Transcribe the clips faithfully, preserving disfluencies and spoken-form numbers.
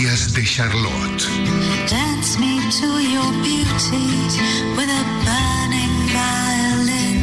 historias de Charlotte. Dance me to your beauty with a burning violin.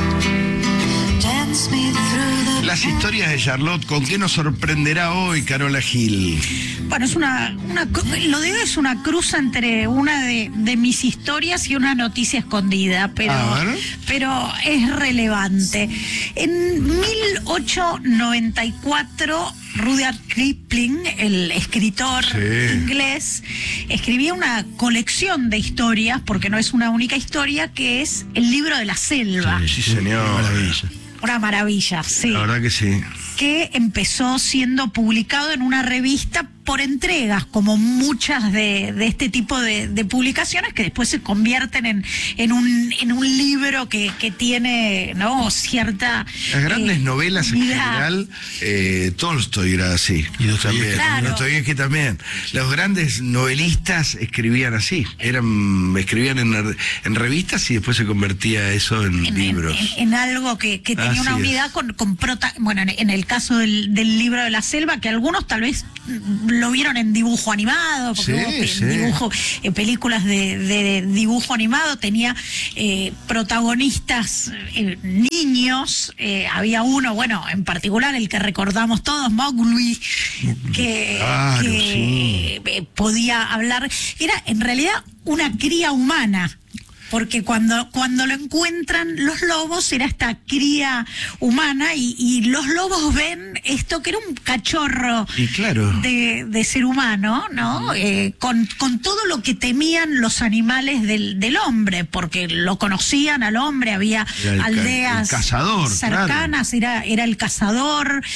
Dance me through the... Las historias de Charlotte, ¿con qué nos sorprenderá hoy Carola Gil? Bueno, es una, una lo de hoy es una cruz entre una de, de mis historias y una noticia escondida, pero, pero es relevante. En mil ochocientos noventa y cuatro, Rudyard Kipling, el escritor sí. inglés, escribía una colección de historias, porque no es una única historia, que es El libro de la selva. Sí, sí señor. Maravilla. Una maravilla, sí. La verdad que sí. Que empezó siendo publicado en una revista por entregas, como muchas de, de este tipo de, de publicaciones, que después se convierten en, en, un, en un libro que, que tiene, ¿no?, cierta... Las grandes eh, novelas en vida. general, eh, Tolstoy era así. Y Dostoyevsky claro. Dostoyevsky también. Los grandes novelistas escribían así, eran escribían en, en revistas y después se convertía eso en, en libros. En, en, en algo que, que tenía así una unidad es. con, con prota... Bueno, en, en el caso del, del libro de la selva, que algunos tal vez lo vieron en dibujo animado, porque sí, hubo sí. dibujo, eh, películas de, de dibujo animado, tenía eh, protagonistas eh, niños, eh, había uno, bueno, en particular el que recordamos todos, Mowgli, que, claro, que sí. eh, podía hablar, era en realidad una cría humana. Porque cuando, cuando lo encuentran los lobos era esta cría humana y, y los lobos ven esto que era un cachorro y claro. de, de ser humano, ¿no? Eh, con, con todo lo que temían los animales del, del hombre, porque lo conocían al hombre, había el aldeas ca el cazador, cercanas, claro. era, era el cazador,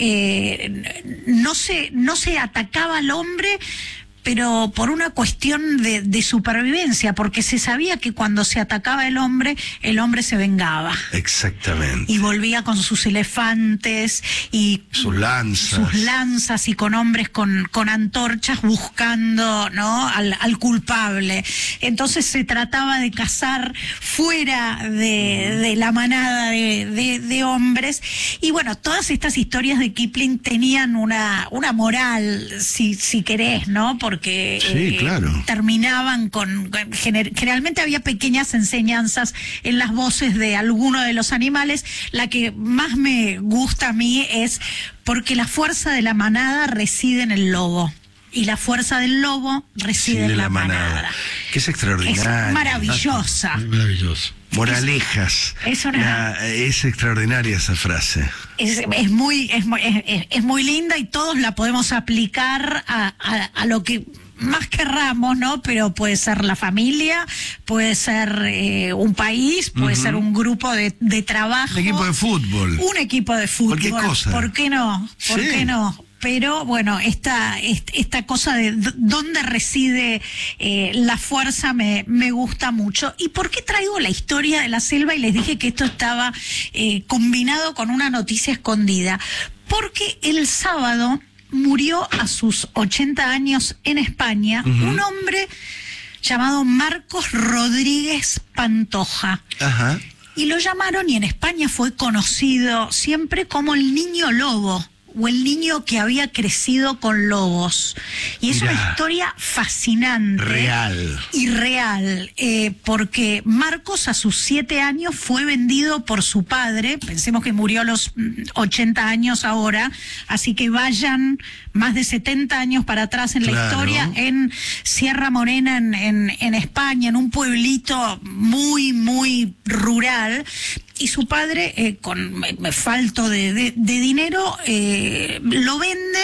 eh, no se, no se atacaba al hombre, pero por una cuestión de, de supervivencia, porque se sabía que cuando se atacaba el hombre, el hombre se vengaba. Exactamente. Y volvía con sus elefantes y sus lanzas. Sus lanzas y con hombres con, con antorchas buscando, ¿no?, al, al culpable. Entonces se trataba de cazar fuera de, de la manada de, de, de hombres. Y bueno, todas estas historias de Kipling tenían una, una moral, si, si querés, ¿no? Porque porque sí, eh, claro. terminaban con, con gener, generalmente había pequeñas enseñanzas en las voces de alguno de los animales. La que más me gusta a mí es porque la fuerza de la manada reside en el lobo y la fuerza del lobo reside sí, en la, la manada. manada que es extraordinaria, es maravillosa, es maravilloso. Moralejas. Es, es, una, la, es extraordinaria esa frase. Es, es muy es, es, es muy linda y todos la podemos aplicar a, a, a lo que más querramos, ¿no? Pero puede ser la familia, puede ser eh, un país, puede uh-huh. ser un grupo de, de trabajo. Un equipo de fútbol. Un equipo de fútbol. Cualquier cosa. ¿Por qué no? ¿Por sí. qué no? Pero bueno, esta, esta cosa de dónde reside eh, la fuerza me, me gusta mucho. ¿Y por qué traigo la historia de la selva? Y les dije que esto estaba eh, combinado con una noticia escondida. Porque el sábado murió a sus ochenta años en España uh-huh. un hombre llamado Marcos Rodríguez Pantoja. Ajá. Y lo llamaron, y en España fue conocido siempre como el niño lobo, o el niño que había crecido con lobos. Y es Mirá, una historia fascinante. Real. Y real, eh, porque Marcos a sus siete años fue vendido por su padre. Pensemos que murió a los ochenta años ahora, así que vayan más de setenta años para atrás en claro. la historia, en Sierra Morena, en, en, en España, en un pueblito muy, muy rural. Y su padre, eh, con eh, falto de, de, de dinero, eh, lo vende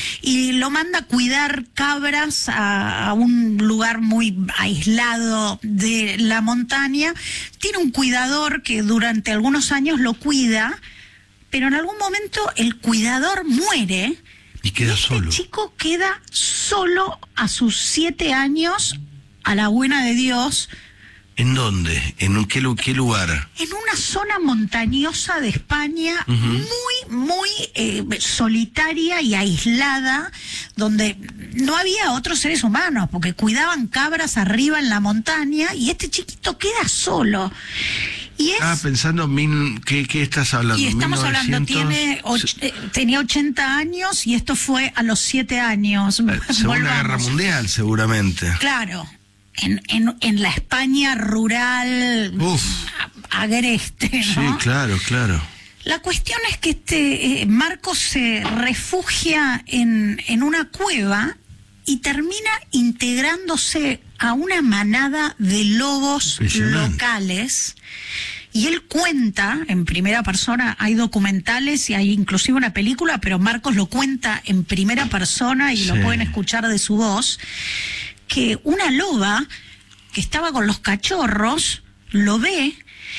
y lo manda a cuidar cabras a, a un lugar muy aislado de la montaña. Tiene un cuidador que durante algunos años lo cuida, pero en algún momento el cuidador muere. Y queda y este solo. Este chico queda solo a sus siete años, a la buena de Dios. ¿En dónde? ¿En qué, qué lugar? En una zona montañosa de España, uh-huh. muy, muy eh, solitaria y aislada, donde no había otros seres humanos, porque cuidaban cabras arriba en la montaña, y este chiquito queda solo. Y es, ah, pensando, min, ¿qué, ¿qué estás hablando? y estamos mil novecientos... hablando, tiene och, eh, tenía ochenta años y esto fue a los siete años. Eh, Segunda Guerra Mundial, seguramente. Claro, en, en, en la España rural, Uf. agreste, ¿no? Sí, claro, claro. La cuestión es que este eh, Marcos se refugia en, en una cueva y termina integrándose a una manada de lobos locales. Y él cuenta en primera persona, hay documentales y hay inclusive una película, pero Marcos lo cuenta en primera persona y sí. lo pueden escuchar de su voz, que una loba que estaba con los cachorros lo ve.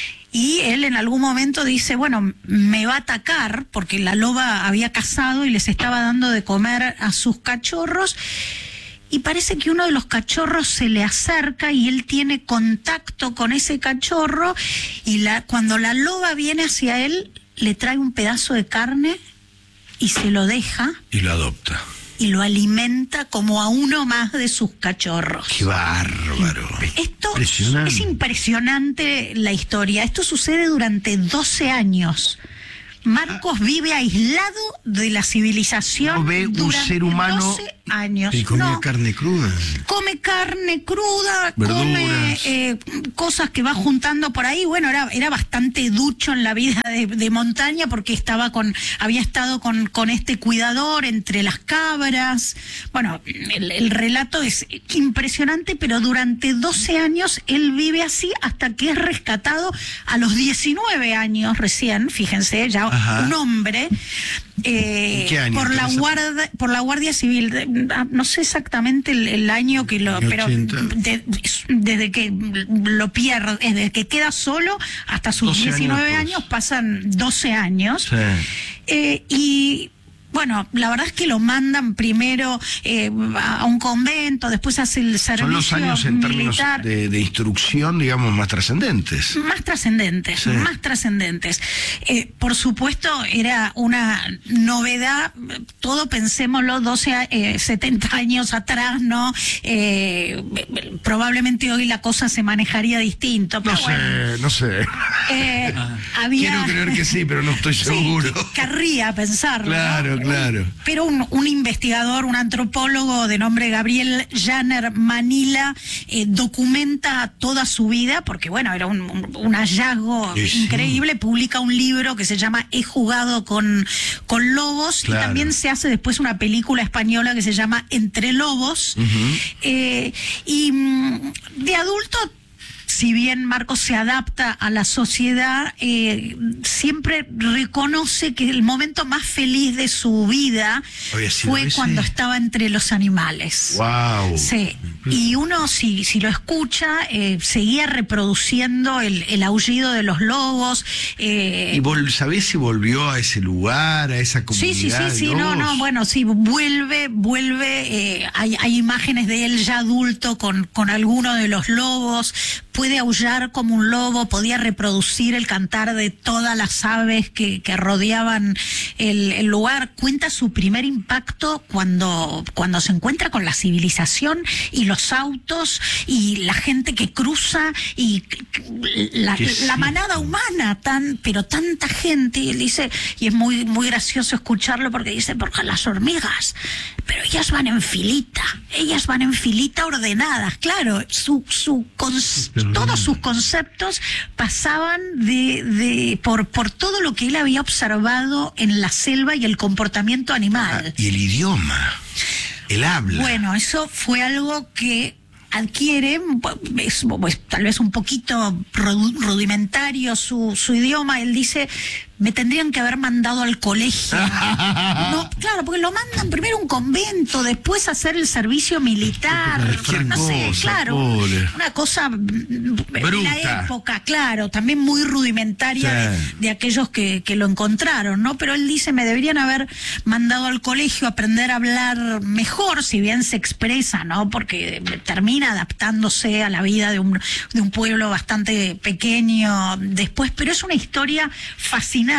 Y él en algún momento dice, bueno, me va a atacar, porque la loba había cazado y les estaba dando de comer a sus cachorros. Y parece que uno de los cachorros se le acerca y él tiene contacto con ese cachorro. Y la, cuando la loba viene hacia él, le trae un pedazo de carne y se lo deja. Y lo adopta. Y lo alimenta como a uno más de sus cachorros. ¡Qué bárbaro! Esto impresionante. Es impresionante la historia. Esto sucede durante doce años. Marcos ah. vive aislado de la civilización. No ve un ser humano doce años. Y come no. carne cruda. Come carne cruda, verduras. come eh, cosas que va juntando por ahí. Bueno, era, era bastante ducho en la vida de, de montaña porque estaba con, había estado con, con este cuidador entre las cabras. Bueno, el, el relato es impresionante, pero durante doce años él vive así hasta que es rescatado a los diecinueve años recién, fíjense, ya Ajá. un hombre. Eh, ¿Qué año? por la guardia por la Guardia Civil, no sé exactamente el, el año que lo, pero de, desde que lo pierde, desde que queda solo hasta sus diecinueve años, años pasan doce años. Sí. Eh, y bueno, la verdad es que lo mandan primero eh, a un convento, después hace el servicio Son los años en militar. términos de, de instrucción, digamos, más trascendentes. Más trascendentes, sí. más trascendentes. Eh, por supuesto, era una novedad, todo pensémoslo, doce, eh, setenta años atrás, ¿no? Eh, probablemente hoy la cosa se manejaría distinto. Pero no sé, bueno, no sé. Eh, había... Quiero creer que sí, pero no estoy seguro. Sí, querría pensarlo. Claro, ¿no? Claro. Pero un, un investigador, un antropólogo de nombre Gabriel Janer Manila, eh, documenta toda su vida, porque bueno, era un, un, un hallazgo sí, increíble, sí. publica un libro que se llama He jugado con, con lobos, claro. y también se hace después una película española que se llama Entre lobos, uh-huh. eh, y de adulto, si bien Marcos se adapta a la sociedad, eh, siempre reconoce que el momento más feliz de su vida fue cuando estaba entre los animales. Wow. Sí. Y uno, si, si lo escucha, eh, seguía reproduciendo el, el aullido de los lobos. Eh, ¿Y vol- sabés si volvió a ese lugar, a esa comunidad? Sí, sí, sí, sí, no, no, bueno, sí, vuelve, vuelve, eh, hay, hay imágenes de él ya adulto con, con alguno de los lobos, puede aullar como un lobo, podía reproducir el cantar de todas las aves que, que rodeaban el, el lugar. Cuenta su primer impacto cuando, cuando se encuentra con la civilización y los autos y la gente que cruza y la, la manada humana, tan, pero tanta gente. Y él dice, y es muy, muy gracioso escucharlo porque dice, porque las hormigas, pero ellas van en filita, ellas van en filita ordenadas, claro, su, su, cons, todos sus conceptos pasaban de, de por, por todo lo que él había observado en la selva y el comportamiento animal. Ah, y el idioma, el habla. Bueno, eso fue algo que adquiere, es, pues, tal vez un poquito rudimentario su, su idioma. Él dice, me tendrían que haber mandado al colegio. No, claro, porque lo mandan primero a un convento, después a hacer el servicio militar. No sé, claro, pobre. Una cosa bruta. De la época, claro, también muy rudimentaria, sí. de, de aquellos que, que lo encontraron, ¿no? Pero él dice, me deberían haber mandado al colegio a aprender a hablar mejor, si bien se expresa, ¿no? Porque termina adaptándose a la vida de un, de un pueblo bastante pequeño después, pero es una historia fascinante.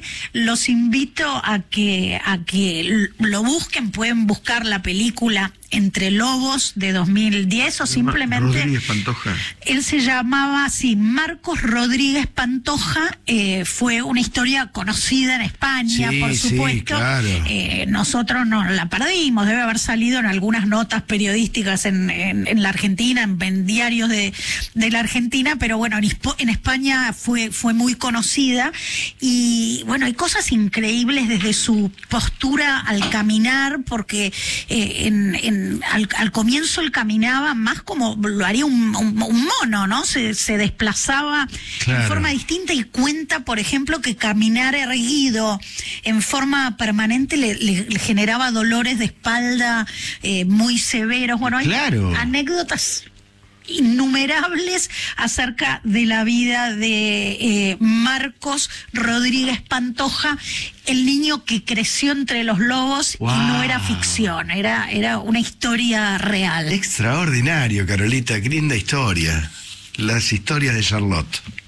Los invito a que a que lo busquen, pueden buscar la película entre lobos de dos mil diez o simplemente... Rodríguez Pantoja. Él se llamaba así, Marcos Rodríguez Pantoja, eh, fue una historia conocida en España, sí, por supuesto. Sí, claro. eh, nosotros nos la perdimos, debe haber salido en algunas notas periodísticas en, en, en la Argentina, en, en diarios de, de la Argentina, pero bueno, en, en España fue, fue muy conocida. Y bueno, hay cosas increíbles desde su postura al caminar, porque eh, en, en, al, al comienzo él caminaba más como lo haría un, un, un mono, ¿no? Se, se desplazaba claro. en forma distinta, y cuenta, por ejemplo, que caminar erguido en forma permanente le, le, le generaba dolores de espalda eh, muy severos. Bueno, hay claro. anécdotas innumerables acerca de la vida de eh, Marcos Rodríguez Pantoja, el niño que creció entre los lobos. Wow. Y no era ficción, era, era una historia real. Extraordinario, Carolita, qué linda historia. Las historias de Charlotte.